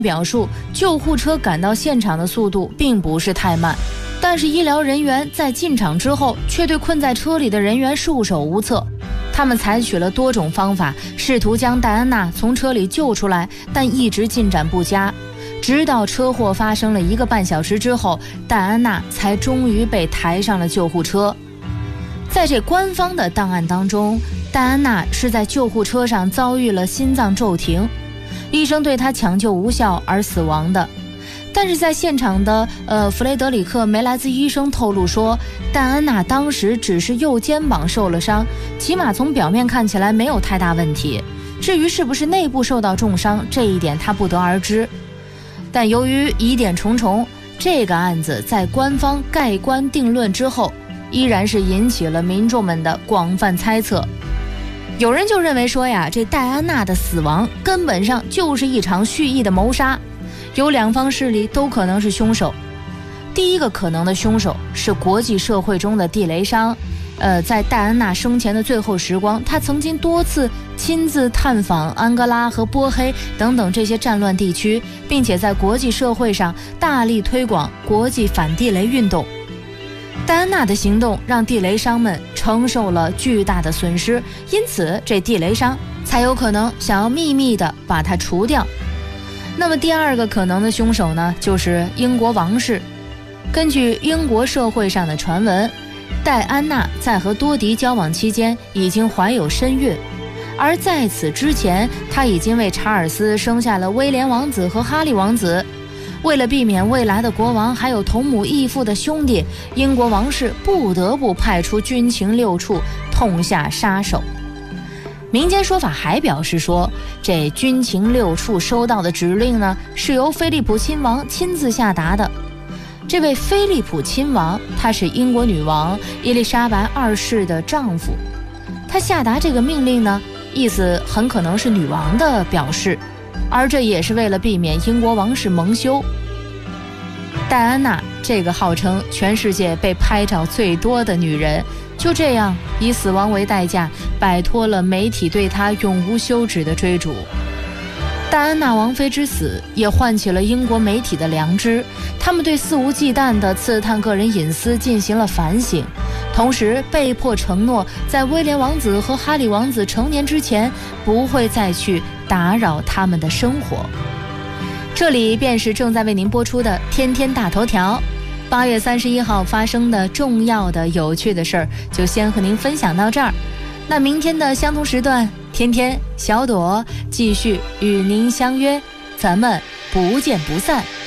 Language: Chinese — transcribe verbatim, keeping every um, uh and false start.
表述，救护车赶到现场的速度并不是太慢，但是医疗人员在进场之后却对困在车里的人员束手无策。他们采取了多种方法，试图将戴安娜从车里救出来，但一直进展不佳。直到车祸发生了一个半小时之后，戴安娜才终于被抬上了救护车。在这官方的档案当中，戴安娜是在救护车上遭遇了心脏骤停，医生对她抢救无效而死亡的。但是在现场的呃弗雷德里克·梅莱兹医生透露说，戴安娜当时只是右肩膀受了伤，起码从表面看起来没有太大问题。至于是不是内部受到重伤，这一点他不得而知。但由于疑点重重，这个案子在官方盖棺定论之后，依然是引起了民众们的广泛猜测。有人就认为说呀，这戴安娜的死亡根本上就是一场蓄意的谋杀，有两方势力都可能是凶手。第一个可能的凶手是国际社会中的地雷商，呃，在戴安娜生前的最后时光，他曾经多次亲自探访安哥拉和波黑等等这些战乱地区，并且在国际社会上大力推广国际反地雷运动。戴安娜的行动让地雷商们承受了巨大的损失，因此这地雷商才有可能想要秘密地把它除掉。那么第二个可能的凶手呢，就是英国王室。根据英国社会上的传闻，戴安娜在和多迪交往期间已经怀有身孕，而在此之前，她已经为查尔斯生下了威廉王子和哈利王子。为了避免未来的国王还有同母异父的兄弟，英国王室不得不派出军情六处痛下杀手。民间说法还表示说，这军情六处收到的指令呢，是由菲利普亲王亲自下达的。这位菲利普亲王，他是英国女王伊丽莎白二世的丈夫。他下达这个命令呢，意思很可能是女王的表示，而这也是为了避免英国王室蒙羞。戴安娜这个号称全世界被拍照最多的女人，就这样以死亡为代价，摆脱了媒体对她永无休止的追逐。戴安娜王妃之死也唤起了英国媒体的良知，他们对肆无忌惮地刺探个人隐私进行了反省，同时被迫承诺在威廉王子和哈利王子成年之前不会再去打扰他们的生活。这里便是正在为您播出的天天大头条。八月三十一号发生的重要的有趣的事儿，就先和您分享到这儿。那明天的相同时段，天天小朵继续与您相约，咱们不见不散。